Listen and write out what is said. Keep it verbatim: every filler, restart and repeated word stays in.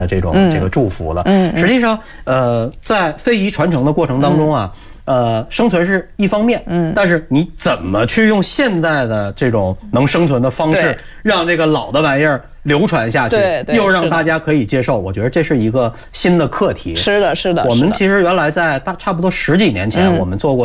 这种这个祝福了。 嗯， 实际上，呃，在非遗传承的过程当中啊。嗯呃，生存是一方面，嗯，但是你怎么去用现代的这种能生存的方式，让这个老的玩意儿流传下去， 对对， 又让大家可以接受，我觉得这是一个新的课题。 是的，是的。 我们其实原来在大差不多十几年前，我们做过。